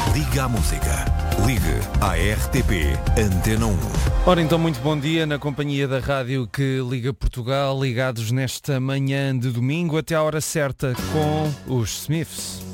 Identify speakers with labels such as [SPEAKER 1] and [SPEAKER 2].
[SPEAKER 1] Liga à música. Ligue à RTP Antena 1.
[SPEAKER 2] Ora então, muito bom dia na companhia da rádio que liga Portugal, ligados nesta manhã de domingo até à hora certa com os Smiths.